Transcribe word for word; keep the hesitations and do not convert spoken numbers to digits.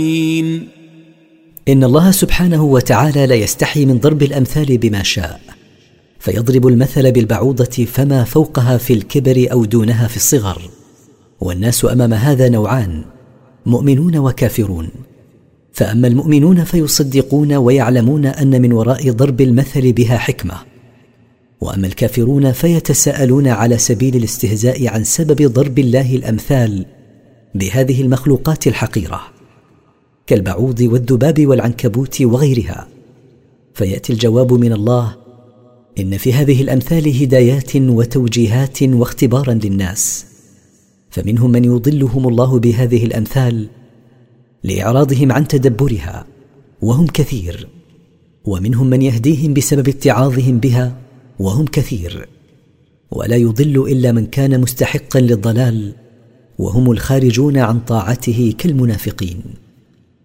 إن الله سبحانه وتعالى لا يستحي من ضرب الأمثال بما شاء، فيضرب المثل بالبعوضة فما فوقها في الكبر أو دونها في الصغر. والناس أمام هذا نوعان: مؤمنون وكافرون. فأما المؤمنون فيصدقون ويعلمون أن من وراء ضرب المثل بها حكمة، وأما الكافرون فيتساءلون على سبيل الاستهزاء عن سبب ضرب الله الأمثال بهذه المخلوقات الحقيرة كالبعوض والذباب والعنكبوت وغيرها. فيأتي الجواب من الله: إن في هذه الأمثال هدايات وتوجيهات واختبارا للناس، فمنهم من يضلهم الله بهذه الأمثال لإعراضهم عن تدبرها وهم كثير، ومنهم من يهديهم بسبب اتعاظهم بها وهم كثير. ولا يضل إلا من كان مستحقا للضلال، وهم الخارجون عن طاعته كالمنافقين.